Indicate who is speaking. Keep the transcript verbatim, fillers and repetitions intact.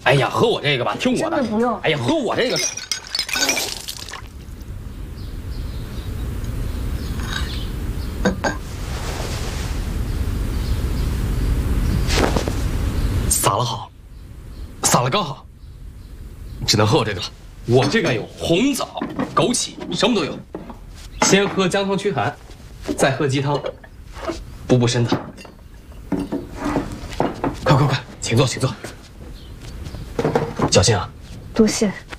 Speaker 1: 哎呀，喝我这个吧，听我的。
Speaker 2: 真的不用。
Speaker 1: 哎呀，喝我这个。撒了好，撒了刚好，只能喝我这个了。我这个有红枣、枸杞，什么都有。先喝姜汤驱寒，再喝鸡汤，补补身子。快快快，请坐，请坐。小心啊！
Speaker 2: 多谢。